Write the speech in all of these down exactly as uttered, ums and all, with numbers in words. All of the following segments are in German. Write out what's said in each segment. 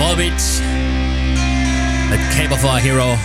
Volbeat mit Cape of Our Hero.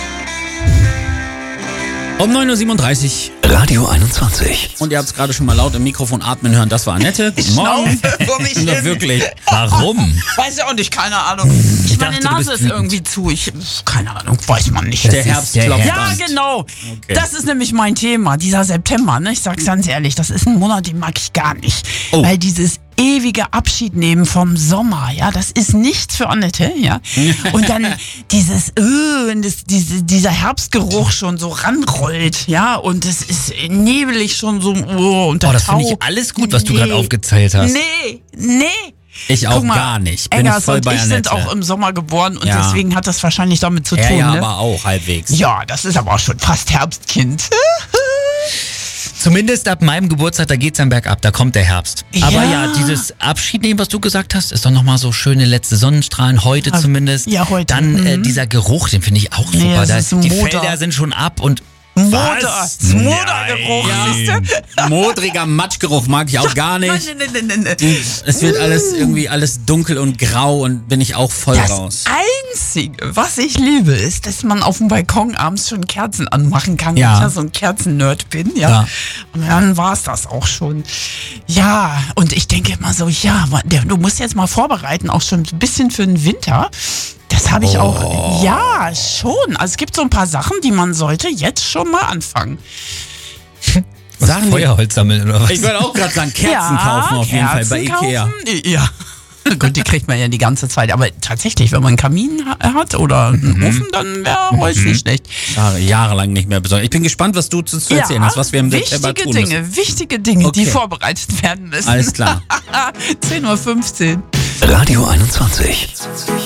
Um neun Uhr siebenunddreißig. Radio einundzwanzig. Und ihr habt es gerade schon mal laut im Mikrofon atmen hören. Das war Annette. Guten Morgen. Vor mich Na, hin. wirklich. Warum? Weiß ja auch nicht, keine Ahnung. Ich meine dachte, du Nase bist ist irgendwie zu. Ich, keine Ahnung, weiß man nicht. Der Herbst der klopft Ja, an. genau. Okay. Das ist nämlich mein Thema, dieser September. Ne? Ich sag's ganz ehrlich, das ist ein Monat, den mag ich gar nicht. Oh. Weil dieses ewige Abschied nehmen vom Sommer, ja, das ist nichts für Annette, ja. Und dann dieses, äh, wenn das, diese, dieser Herbstgeruch schon so ranrollt, ja, und es ist nebelig schon so, oh, und der Oh, das finde Tau. ich alles gut, was du Nee. gerade aufgezählt hast. Nee, nee. Ich auch Guck mal, gar nicht. Bin Eggers voll und bei ich Annette. sind auch im Sommer geboren und Ja. deswegen hat das wahrscheinlich damit zu Er tun. ja ne? aber auch halbwegs. Ja, das ist aber auch schon fast Herbstkind. Zumindest ab meinem Geburtstag, da geht's dann bergab, da kommt der Herbst. Aber Ja. ja, dieses Abschied nehmen, was du gesagt hast, ist doch nochmal so schöne letzte Sonnenstrahlen, heute Ah, zumindest. ja, heute. Dann äh, Mhm. dieser Geruch, den finde ich auch Nee, super. das Da, ist ein die Moder. Felder sind schon ab und Moder. Was? Modergeruch, Nein. siehst du? Modriger Matschgeruch mag ich auch gar Nein, nicht. nein, nein, nein, nein. Es wird alles irgendwie alles dunkel und grau und bin ich auch voll Das raus. Einzige, was ich liebe, ist, dass man auf dem Balkon abends schon Kerzen anmachen kann. Ja. Weil ich ja so ein Kerzen-Nerd bin, ja. Ja. Und dann war es das auch schon. Ja, und ich denke immer so, ja, man- der- du musst jetzt mal vorbereiten, auch schon ein bisschen für den Winter. Das habe ich auch, ja, schon. Also es gibt so ein paar Sachen, die man sollte jetzt schon mal anfangen. was, Sagen die- Feuerholz sammeln oder was? Ich wollte auch gerade sagen, Kerzen ja, kaufen auf jeden Fall bei Kerzen Ikea. kaufen. Ja. Gut, die kriegt man ja die ganze Zeit. Aber tatsächlich, wenn man einen Kamin ha- hat oder einen Ofen, dann wäre Holz nicht schlecht. Jahre, jahrelang nicht mehr besorgt. Ich bin gespannt, was du zu, zu erzählen hast, was wir im September wichtige tun Dinge, müssen. wichtige Dinge, Okay. die vorbereitet werden müssen. Alles klar. zehn Uhr fünfzehn. Radio einundzwanzig.